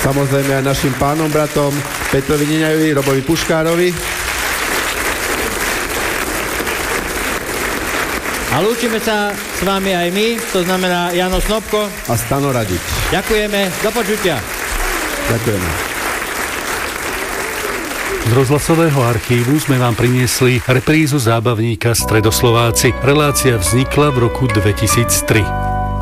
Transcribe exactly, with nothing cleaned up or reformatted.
Samozrejme aj našim pánom, bratom Petrovi Neňajovi, Robovi Puškárovi. A lúčime sa s vami aj my, to znamená Jano Snopko a Stano Radič. Ďakujeme, do počutia. Ďakujeme. Z rozhlasového archívu sme vám priniesli reprízu zábavníka Stredoslováci. Relácia vznikla v roku dvetisíctri.